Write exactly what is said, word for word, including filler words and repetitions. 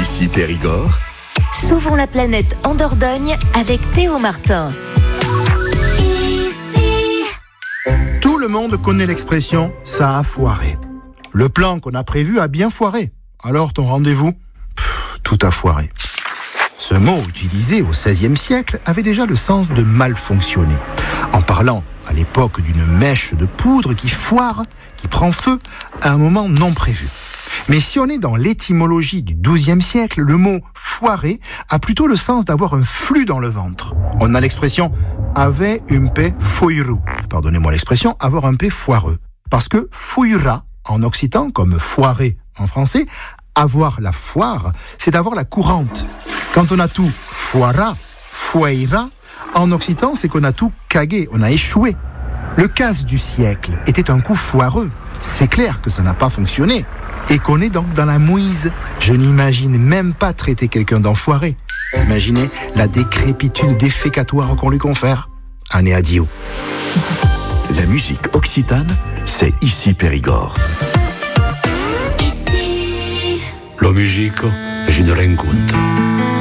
Ici Périgord. Sauvons la planète en Dordogne avec Théo Martin. Ici. Tout le monde connaît l'expression « ça a foiré ». Le plan qu'on a prévu a bien foiré. Alors ton rendez-vous ? Pff, tout a foiré. Ce mot, utilisé au seizième siècle, avait déjà le sens de mal fonctionner. En parlant à l'époque d'une mèche de poudre qui foire, qui prend feu, à un moment non prévu. Mais si on est dans l'étymologie du douzième siècle, le mot « foirer » a plutôt le sens d'avoir un flux dans le ventre. On a l'expression « avait un pé foireux », pardonnez-moi l'expression, avoir un pé foireux. Parce que « fouillera » en occitan, comme « foirer » en français, avoir la foire, c'est avoir la courante. Quand on a tout « foira »,« foira », en occitan, c'est qu'on a tout cagué, on a échoué. Le casse du siècle était un coup foireux. C'est clair que ça n'a pas fonctionné. Et qu'on est donc dans la mouise. Je n'imagine même pas traiter quelqu'un d'enfoiré. Imaginez la décrépitude défécatoire qu'on lui confère. Année adieu. La musique occitane, c'est Ici Périgord. Ici. La musique, je ne rencontre.